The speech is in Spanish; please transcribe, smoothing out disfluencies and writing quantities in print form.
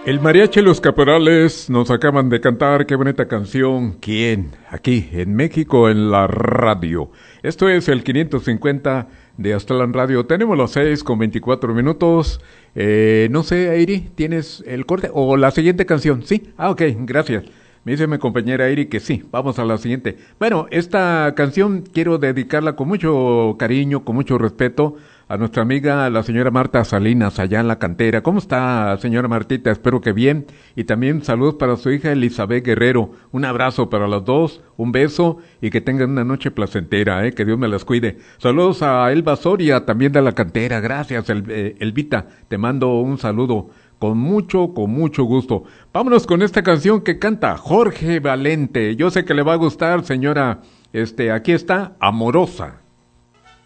El mariachi y los caporales nos acaban de cantar, qué bonita canción. ¿Quién? Aquí, en México, en la radio. Esto es el 550 de Aztlán Radio. Tenemos las 6:24. No sé, Airi, ¿tienes el corte? ¿O la siguiente canción? Sí. Ok, gracias. Me dice mi compañera Airi que sí. Vamos a la siguiente. Bueno, esta canción quiero dedicarla con mucho cariño, con mucho respeto a nuestra amiga, la señora Marta Salinas, allá en la cantera. ¿Cómo está, señora Martita? Espero que bien. Y también saludos para su hija Elizabeth Guerrero. Un abrazo para las dos, un beso y que tengan una noche placentera, que Dios me las cuide. Saludos a Elba Soria, también de la cantera. Gracias, Elvita. Te mando un saludo con mucho gusto. Vámonos con esta canción que canta Jorge Valente. Yo sé que le va a gustar, señora. Aquí está, Amorosa.